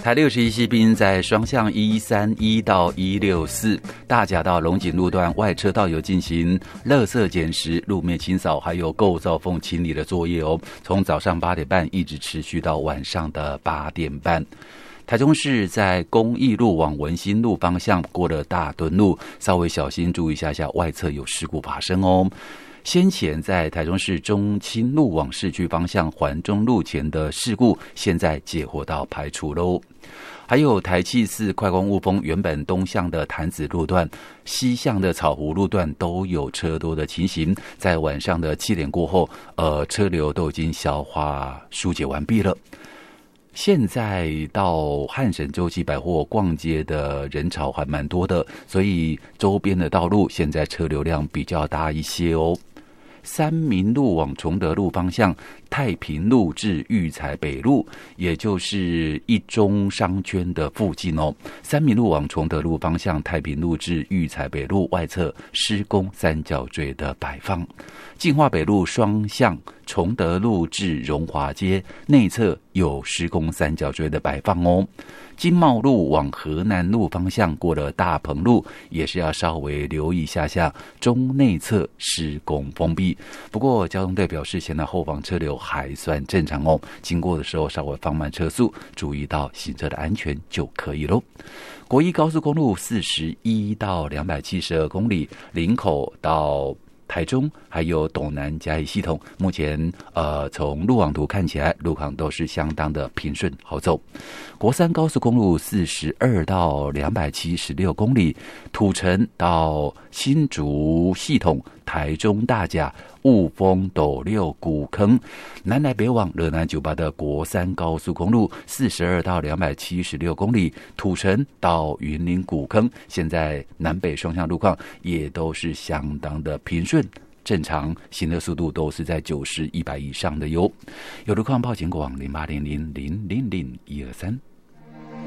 台61系兵在双向131到164大甲到龙井路段外车道有进行垃圾捡拾、路面清扫还有构造缝清理的作业哦，从早上8点半一直持续到晚上的8点半。台中市在公益路往文心路方向过了大墩路，稍微小心注意一下外侧有事故发生哦。先前在台中市中清路往市区方向环中路前的事故，现在解惑道排除喽。还有台七四快光雾峰原本东向的潭子路段、西向的草湖路段都有车多的情形，在晚上的7点过后，车流都已经消化疏解完毕了。现在到汉神洲际百货逛街的人潮还蛮多的，所以周边的道路现在车流量比较大一些哦。三民路往崇德路方向，太平路至育才北路，也就是一中商圈的附近哦。三民路往崇德路方向，太平路至育才北路外侧施工三角锥的摆放。进化北路双向崇德路至荣华街内侧有施工三角锥的摆放哦。金茂路往河南路方向过了大鹏路，也是要稍微留意一下中内侧施工封闭。不过交通队表示，现在后方车流还算正常哦，经过的时候稍微放慢车速，注意到行车的安全就可以咯。国一高速公路41到272公里，林口到台中还有斗南嘉义系统，目前从路网图看起来，路况都是相当的平顺好走。国三高速公路42到276公里，土城到新竹系统，台中大甲、雾峰、斗六、古坑，南来北往热南酒吧的国三高速公路42到276公里，土城到云林古坑，现在南北双向路况也都是相当的平顺正常，行车速度都是在90、100以上的哟。有路况报警广0800000123。